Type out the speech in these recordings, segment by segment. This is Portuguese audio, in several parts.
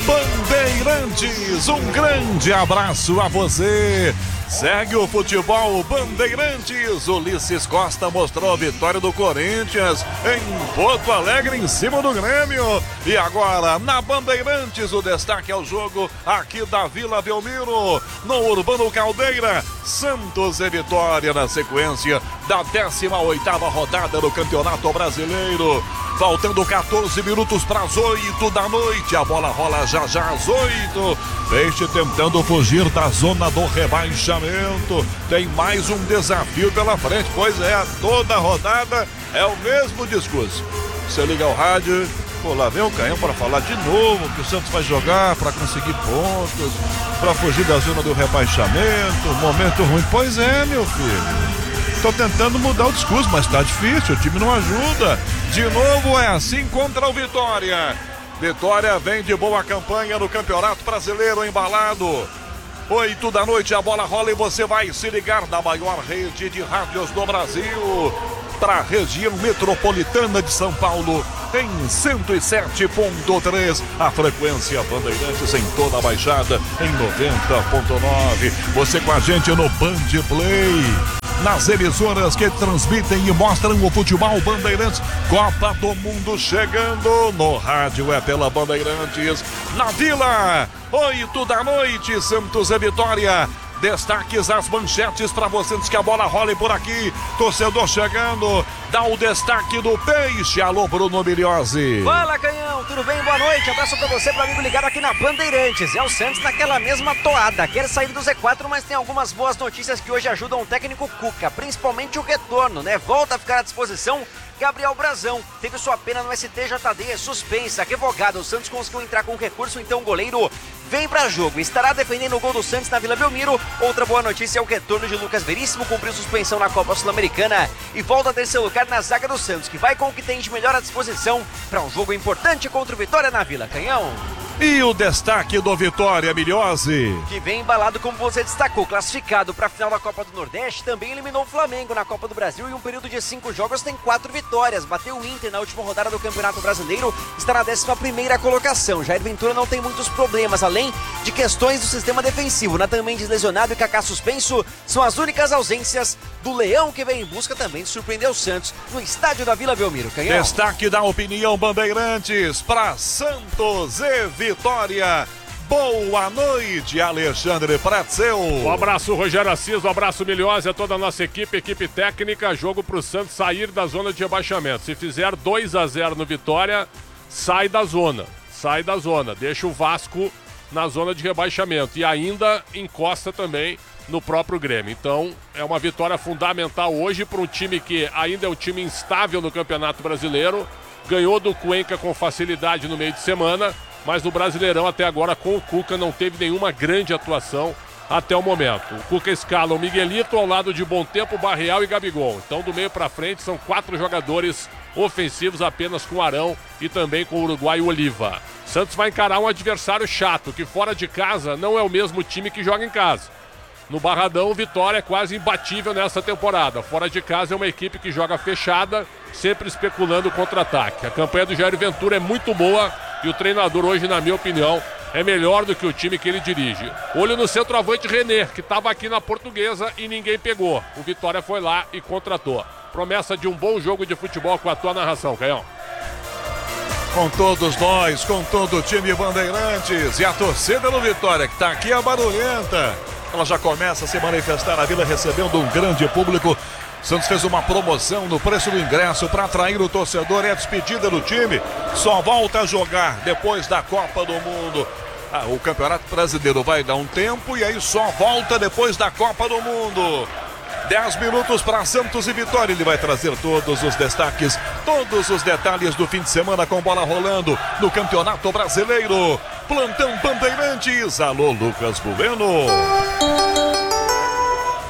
Bandeirantes, um grande abraço a você. Segue o futebol Bandeirantes. Ulisses Costa mostrou a vitória do Corinthians em Porto Alegre em cima do Grêmio. E agora na Bandeirantes o destaque é o jogo aqui da Vila Belmiro, no Urbano Caldeira. Santos e Vitória na sequência da 18ª rodada do Campeonato Brasileiro. Faltando 14 minutos para as 8 da noite. A bola rola já às 8. Peixe tentando fugir da zona do rebaixamento. Tem mais um desafio pela frente. Pois é, toda rodada é o mesmo discurso. Você liga o rádio, pô, lá vem o Canhão para falar de novo que o Santos vai jogar para conseguir pontos, para fugir da zona do rebaixamento. Momento ruim. Pois é, meu filho. Tô tentando mudar o discurso, mas tá difícil, o time não ajuda. De novo é assim contra o Vitória. Vitória vem de boa campanha no Campeonato Brasileiro, embalado. 8 da noite a bola rola e você vai se ligar na maior rede de rádios do Brasil, para a região metropolitana de São Paulo, em 107.3, a frequência Bandeirantes em toda a Baixada, em 90.9. Você com a gente no Band Play, nas emissoras que transmitem e mostram o futebol Bandeirantes. Copa do Mundo chegando, no rádio é pela Bandeirantes. Na Vila, 8 da noite, Santos e Vitória. Destaques, as manchetes para você antes que a bola role por aqui. Torcedor chegando, dá o destaque do Peixe. Alô, Bruno Miliose. Fala, Canhão, tudo bem? Boa noite, abraço pra você, pra amigo ligado aqui na Bandeirantes. É o Santos naquela mesma toada, quer sair do Z4, mas tem algumas boas notícias que hoje ajudam o técnico Cuca, principalmente o retorno, né? Volta a ficar à disposição Gabriel Brazão, teve sua pena no STJD suspensa, revogada. O Santos conseguiu entrar com recurso, então o goleiro vem para jogo, estará defendendo o gol do Santos na Vila Belmiro. Outra boa notícia é o retorno de Lucas Veríssimo, cumpriu suspensão na Copa Sul-Americana e volta a ter seu lugar na zaga do Santos, que vai com o que tem de melhor à disposição para um jogo importante contra o Vitória na Vila. Canhão. E o destaque do Vitória, Miliose, que vem embalado, como você destacou, classificado para a final da Copa do Nordeste, também eliminou o Flamengo na Copa do Brasil e um período de 5 jogos tem 4 vitórias, bateu o Inter na última rodada do Campeonato Brasileiro, está na 11ª colocação. Jair Ventura não tem muitos problemas, além de questões do sistema defensivo. Nathan Mendes lesionado e Kaká suspenso são as únicas ausências do Leão, que vem em busca também de surpreender o Santos no estádio da Vila Belmiro. Canhão. Destaque da opinião Bandeirantes para Santos e Vitória. Boa noite, Alexandre Pretzel. Um abraço, Rogério Assis, um abraço, Miliose, a toda a nossa equipe técnica. Jogo para o Santos sair da zona de rebaixamento. Se fizer 2-0 no Vitória, sai da zona, deixa o Vasco na zona de rebaixamento e ainda encosta também no próprio Grêmio. Então é uma vitória fundamental hoje para um time que ainda é um time instável no Campeonato Brasileiro. Ganhou do Cuenca com facilidade no meio de semana, mas no Brasileirão até agora com o Cuca não teve nenhuma grande atuação até o momento. O Cuca escala o Miguelito ao lado de Bom Tempo, Barreal e Gabigol. Então do meio para frente são 4 jogadores ofensivos apenas com Arão e também com o uruguaio Oliva. Santos vai encarar um adversário chato, que fora de casa não é o mesmo time que joga em casa. No Barradão, o Vitória é quase imbatível nessa temporada. Fora de casa é uma equipe que joga fechada, sempre especulando o contra-ataque. A campanha do Jair Ventura é muito boa e o treinador hoje, na minha opinião, é melhor do que o time que ele dirige. Olho no centroavante René, que estava aqui na Portuguesa e ninguém pegou. O Vitória foi lá e contratou. Promessa de um bom jogo de futebol com a tua narração, Canhão. Com todos nós, com todo o time Bandeirantes e a torcida do Vitória, que está aqui a barulhenta. Ela já começa a se manifestar na Vila, recebendo um grande público. Santos fez uma promoção no preço do ingresso para atrair o torcedor. É a despedida do time. Só volta a jogar depois da Copa do Mundo. O Campeonato Brasileiro vai dar um tempo e aí só volta depois da Copa do Mundo. 10 minutos para Santos e Vitória. Ele vai trazer todos os destaques, todos os detalhes do fim de semana com bola rolando no Campeonato Brasileiro. Plantão Bandeirantes. Alô, Lucas Bueno.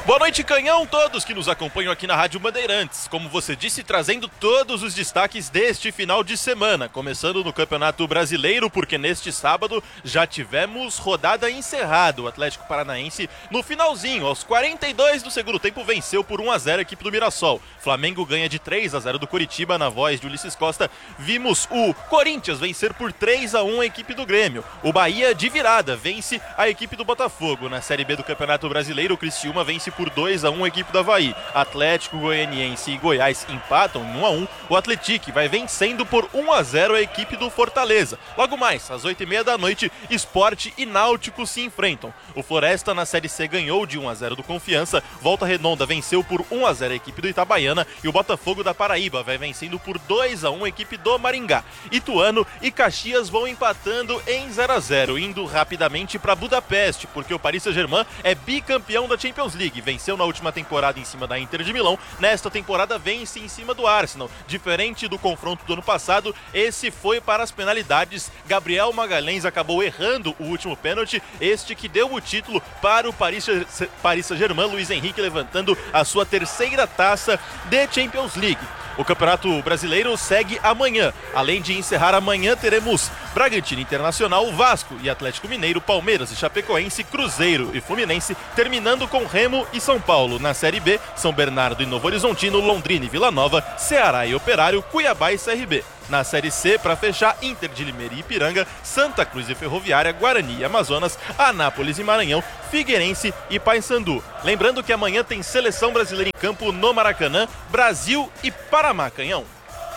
Boa noite, Canhão, todos que nos acompanham aqui na Rádio Bandeirantes. Como você disse, trazendo todos os destaques deste final de semana. Começando no Campeonato Brasileiro, porque neste sábado já tivemos rodada encerrada. O Atlético Paranaense, no finalzinho, aos 42 do segundo tempo, venceu por 1-0 a equipe do Mirassol. Flamengo ganha de 3-0 do Coritiba, na voz de Ulisses Costa. Vimos o Corinthians vencer por 3-1 a equipe do Grêmio. O Bahia, de virada, vence a equipe do Botafogo. Na Série B do Campeonato Brasileiro, o Criciúma vence por 2-1 a equipe do Avaí. Atlético Goianiense e Goiás empatam em 1-1. O Atlético vai vencendo por 1-0 a equipe do Fortaleza. Logo mais, às 8h30 da noite, Sport e Náutico se enfrentam. O Floresta na Série C ganhou de 1-0 do Confiança. Volta Redonda venceu por 1-0 a equipe do Itabaiana. E o Botafogo da Paraíba vai vencendo por 2-1 a equipe do Maringá. Ituano e Caxias vão empatando em 0-0, indo rapidamente para Budapeste, porque o Paris Saint-Germain é bicampeão da Champions League. Venceu na última temporada em cima da Inter de Milão. Nesta temporada vence em cima do Arsenal. Diferente do confronto do ano passado, esse foi para as penalidades. Gabriel Magalhães acabou errando o último pênalti, este que deu o título para o Paris Saint-Germain. Luiz Henrique levantando a sua terceira taça de Champions League. O Campeonato Brasileiro segue amanhã. Além de encerrar amanhã, teremos Bragantino Internacional, Vasco e Atlético Mineiro, Palmeiras e Chapecoense, Cruzeiro e Fluminense, terminando com Remo e São Paulo. Na Série B, São Bernardo e Novo Horizontino, Londrina e Vila Nova, Ceará e Operário, Cuiabá e CRB. Na Série C, para fechar, Inter de Limeira e Ipiranga, Santa Cruz e Ferroviária, Guarani e Amazonas, Anápolis e Maranhão, Figueirense e Paysandu. Lembrando que amanhã tem Seleção Brasileira em campo no Maracanã, Brasil e Panamá, Canhão.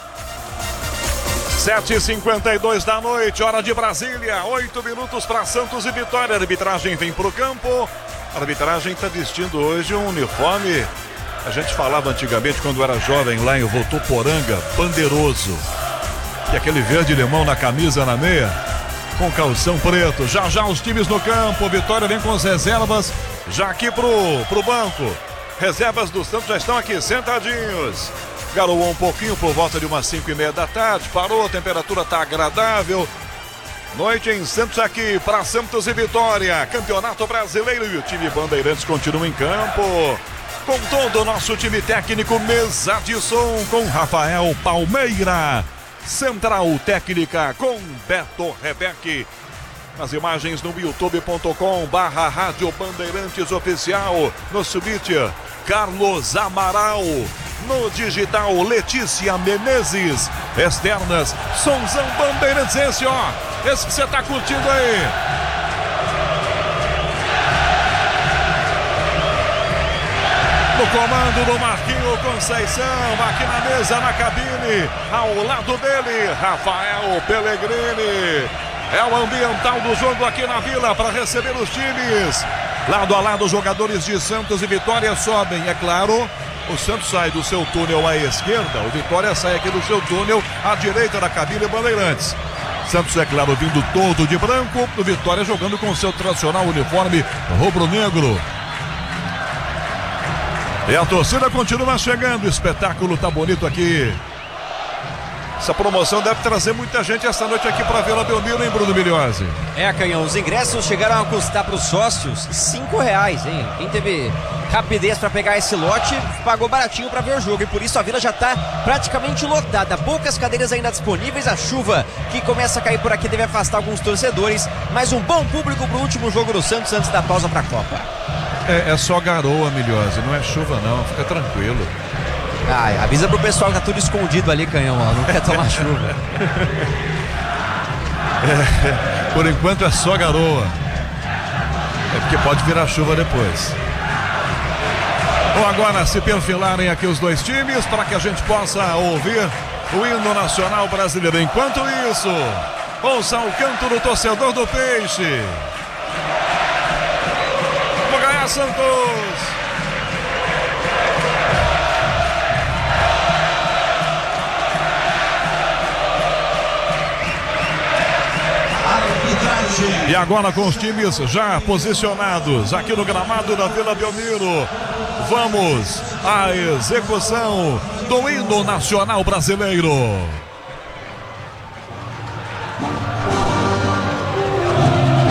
7h52 da noite, hora de Brasília, 8 minutos para Santos e Vitória. A arbitragem vem para o campo. A arbitragem está vestindo hoje um uniforme. A gente falava antigamente, quando era jovem, lá em Votuporanga, bandeiroso. E aquele verde limão na camisa, na meia, com calção preto. Já já os times no campo. Vitória vem com as reservas já aqui pro banco. Reservas do Santos já estão aqui sentadinhos. Garoou um pouquinho por volta de umas 5h30 da tarde. Parou, a temperatura está agradável. Noite em Santos aqui para Santos e Vitória. Campeonato Brasileiro e o time Bandeirantes continua em campo. Com todo o nosso time técnico, mesa de som com Rafael Palmeira. Central Técnica com Beto Rebeck. As imagens no youtube.com/Rádio Bandeirantes Oficial. No Subit, Carlos Amaral. No digital, Letícia Menezes. Externas, Sonzão Bandeirantes. Esse que você tá curtindo aí. No comando do Marquinho Conceição, aqui na mesa, na cabine, ao lado dele, Rafael Pellegrini. É o ambiental do jogo aqui na Vila para receber os times. Lado a lado, os jogadores de Santos e Vitória sobem. É claro, o Santos sai do seu túnel à esquerda, o Vitória sai aqui do seu túnel à direita da cabine Bandeirantes. Santos, é claro, vindo todo de branco, o Vitória jogando com o seu tradicional uniforme rubro-negro. E a torcida continua chegando, o espetáculo tá bonito aqui. Essa promoção deve trazer muita gente essa noite aqui para Vila Belmiro, hein, Bruno Migliozzi? Canhão, os ingressos chegaram a custar para os sócios R$5, hein? Quem teve rapidez para pegar esse lote pagou baratinho para ver o jogo, e por isso a Vila já está praticamente lotada. Poucas cadeiras ainda disponíveis, a chuva que começa a cair por aqui deve afastar alguns torcedores, mas um bom público para o último jogo do Santos antes da pausa para a Copa. É só garoa, Migliozzi, não é chuva não, fica tranquilo. Avisa pro pessoal que tá tudo escondido ali, Canhão, não quer tomar chuva. Por enquanto é só garoa. É porque pode virar chuva depois. Bom, agora se perfilarem aqui os dois times para que a gente possa ouvir o hino nacional brasileiro. Enquanto isso, ouça o canto do torcedor do Peixe. Vamos ganhar, Santos! E agora com os times já posicionados aqui no gramado da Vila Belmiro, vamos à execução do hino nacional brasileiro.